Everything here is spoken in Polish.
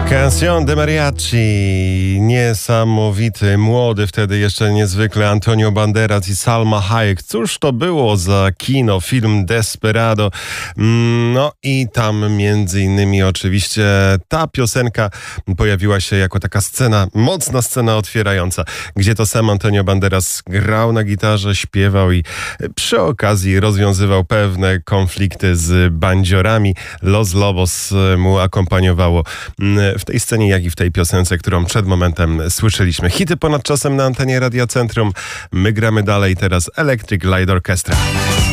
Canción de Mariachi. Niesamowity, młody wtedy jeszcze niezwykle Antonio Banderas i Salma Hayek. Cóż to było za kino, film Desperado. No i tam między innymi oczywiście ta piosenka pojawiła się jako taka scena, mocna scena otwierająca, gdzie to sam Antonio Banderas grał na gitarze, śpiewał i przy okazji rozwiązywał pewne konflikty z bandziorami. Los Lobos mu akompaniowało w tej scenie, jak i w tej piosence, którą przed momentem słyszeliśmy. Hity ponad czasem na antenie Radia Centrum. My gramy dalej teraz Electric Light Orchestra.